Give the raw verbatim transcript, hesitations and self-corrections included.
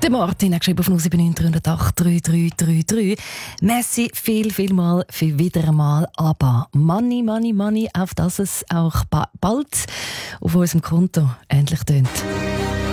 Der Martin hat geschrieben auf null sieben neun drei null acht drei drei drei drei. Messi, viel, viel mal für wieder einmal aber Money, Money, Money, auf dass es auch ba- bald auf unserem Konto endlich tönt.